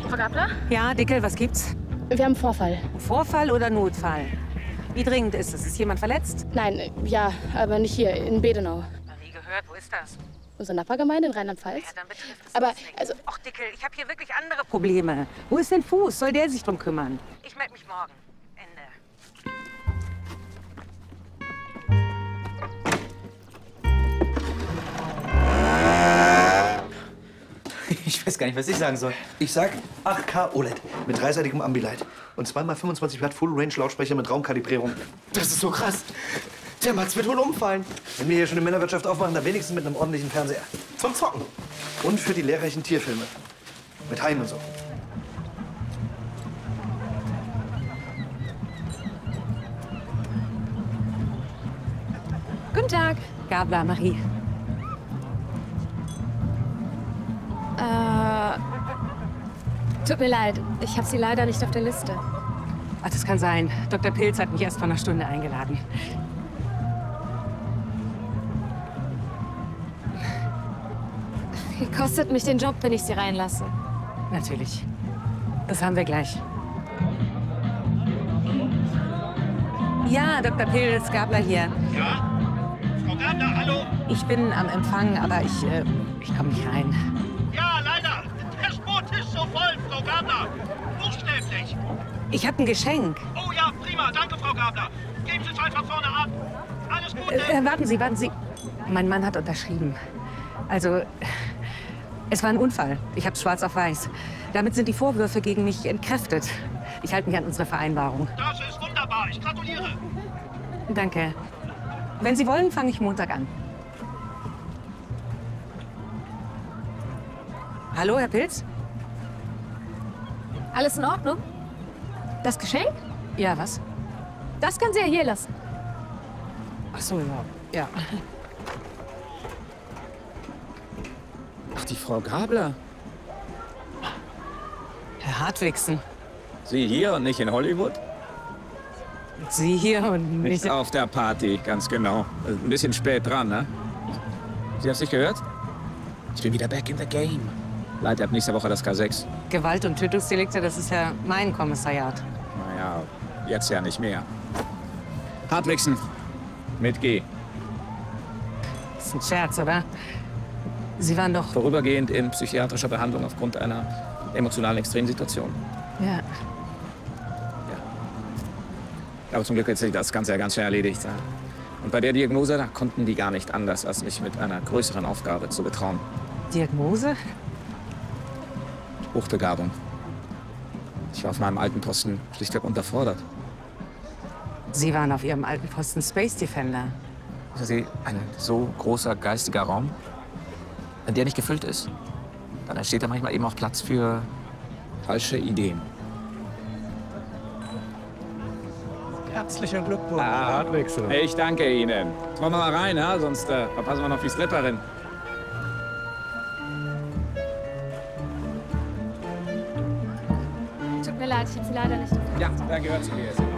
Frau Gabler? Ja, Dickel, was gibt's? Wir haben einen Vorfall. Vorfall oder Notfall? Wie dringend ist es? Ist jemand verletzt? Nein, ja, aber nicht hier, in Bedenau. Noch nie gehört. Wo ist das? Unsere Nachbargemeinde in Rheinland-Pfalz. Ja, dann betrifft es Aber, uns nicht. also... Ach, Dickel, ich habe hier wirklich andere Probleme. Wo ist denn Fuß? Soll der sich drum kümmern? Ich melde mich morgen. Ende. Ich weiß gar nicht, was ich sagen soll. Ich sag 8K OLED mit dreiseitigem Ambilight und 2x25 Watt Full Range Lautsprecher mit Raumkalibrierung. Das ist so krass. Der Mats wird wohl umfallen. Wenn wir hier schon eine Männerwirtschaft aufmachen, dann wenigstens mit einem ordentlichen Fernseher. Zum Zocken. Und für die lehrreichen Tierfilme. Mit Haien und so. Guten Tag. Gabler, Marie. Tut mir leid, ich habe Sie leider nicht auf der Liste. Ach, das kann sein. Dr. Pilz hat mich erst vor einer Stunde eingeladen. Kostet mich den Job, wenn ich Sie reinlasse. Natürlich. Das haben wir gleich. Ja, Dr. Pilz, Gabler hier. Ja? Frau Gabler, hallo? Ich bin am Empfang, aber ich komme nicht rein. Ja, leider. Der Sport ist so voll, Frau Gabler. Buchstäblich. Ich habe ein Geschenk. Oh ja, prima. Danke, Frau Gabler. Geben Sie es einfach vorne ab. Alles Gute. Warten Sie. Mein Mann hat unterschrieben. Also, es war ein Unfall. Ich habe schwarz auf weiß. Damit sind die Vorwürfe gegen mich entkräftet. Ich halte mich an unsere Vereinbarung. Das ist wunderbar. Ich gratuliere. Danke. Wenn Sie wollen, fange ich Montag an. Hallo, Herr Pilz? Alles in Ordnung? Das Geschenk? Ja, was? Das können Sie ja hier lassen. Ach so, ja. Ach, die Frau Gabler. Herr Hartwigsen. Sie hier und nicht in Hollywood? Sie hier und Nicht nicht... auf der Party, ganz genau. Ein bisschen spät dran, ne? Sie haben es nicht gehört? Ich bin wieder back in the game. Leite ab nächster Woche das K6. Gewalt- und Tötungsdelikte, das ist ja mein Kommissariat. Naja, jetzt ja nicht mehr. Hartwigsen, mit G. Das ist ein Scherz, oder? Sie waren doch... Vorübergehend in psychiatrischer Behandlung aufgrund einer emotionalen Extremsituation. Ja. Aber zum Glück hat sich das Ganze ja ganz schnell erledigt. Ja. Und bei der Diagnose, da konnten die gar nicht anders, als mich mit einer größeren Aufgabe zu betrauen. Diagnose? Hochbegabung. Ich war auf meinem alten Posten schlichtweg unterfordert. Sie waren auf Ihrem alten Posten Space Defender. Wissen Sie, ein so großer geistiger Raum, wenn der nicht gefüllt ist, dann entsteht da manchmal eben auch Platz für falsche Ideen. Herzlichen Glückwunsch. Hartwigsen. Ich danke Ihnen. Wollen wir mal rein, ja? Sonst verpassen wir noch die Stripperin. Tut mir leid, ich habe Sie leider nicht auf der Liste. Ja, da gehört zu mir.